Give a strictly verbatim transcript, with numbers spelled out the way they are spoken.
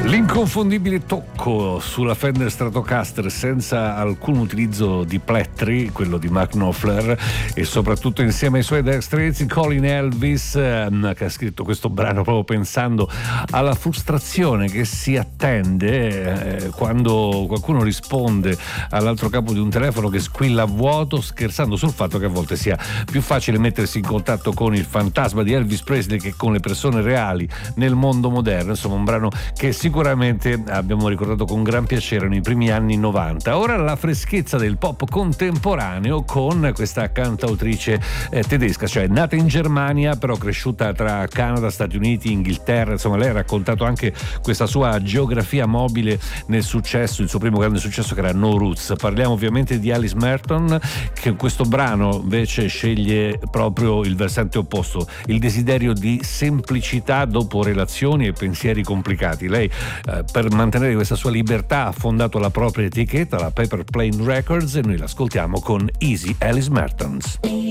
L'inconfondibile tocco sulla Fender Stratocaster senza alcun utilizzo di plettri, quello di Mark Knopfler, e soprattutto insieme ai suoi Dire Straits, Colin Elvis, ehm, che ha scritto questo brano proprio pensando alla frustrazione che si attende eh, quando qualcuno risponde all'altro capo di un telefono che squilla a vuoto, scherzando sul fatto che a volte sia più facile mettersi in contatto con il fantasma di Elvis Presley che con le persone reali nel mondo moderno. Insomma, un brano che sicuramente abbiamo ricordato con gran piacere nei primi anni novanta. Ora la freschezza del pop contemporaneo con questa cantautrice eh, tedesca, cioè nata in Germania però cresciuta tra Canada, Stati Uniti, Inghilterra. Insomma, lei ha raccontato anche questa sua geografia mobile nel successo, il suo primo grande successo che era No Roots. Parliamo ovviamente di Alice Merton, che in questo brano invece sceglie proprio il versante opposto, il desiderio di semplicità dopo relazioni e pensieri complicati. Lei Eh, per mantenere questa sua libertà ha fondato la propria etichetta, la Paper Plane Records, e noi l'ascoltiamo con Easy Alice Mertons.